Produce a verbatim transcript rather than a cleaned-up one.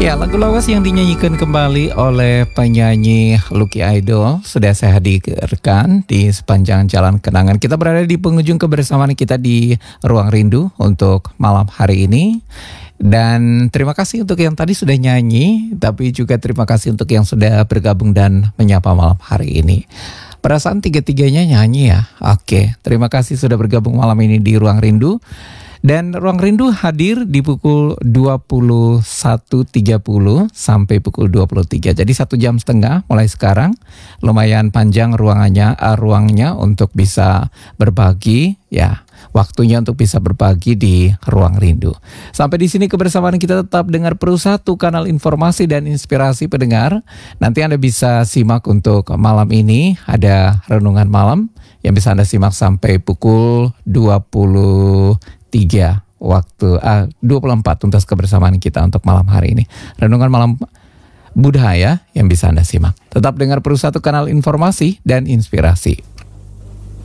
Ya, lagu lawas yang dinyanyikan kembali oleh penyanyi Lucky Idol sudah saya hadirkan di sepanjang jalan kenangan. Kita berada di penghujung kebersamaan kita di Ruang Rindu untuk malam hari ini. Dan terima kasih untuk yang tadi sudah nyanyi, tapi juga terima kasih untuk yang sudah bergabung dan menyapa malam hari ini. Perasaan tiga-tiganya nyanyi ya. Oke, terima kasih sudah bergabung malam ini di Ruang Rindu. Dan Ruang Rindu hadir di pukul dua puluh satu tiga puluh sampai pukul dua puluh tiga. Jadi satu jam setengah mulai sekarang. Lumayan panjang ruangannya, uh, ruangnya untuk bisa berbagi, ya, waktunya untuk bisa berbagi di Ruang Rindu. Sampai di sini kebersamaan kita tetap dengar Peru satu, kanal informasi dan inspirasi pendengar. Nanti Anda bisa simak untuk malam ini, ada renungan malam yang bisa Anda simak sampai pukul dua puluh tiga waktu ah, dua puluh empat tuntas kebersamaan kita untuk malam hari ini. Renungan malam budaya yang bisa Anda simak. Tetap dengar Peru satu, kanal informasi dan inspirasi.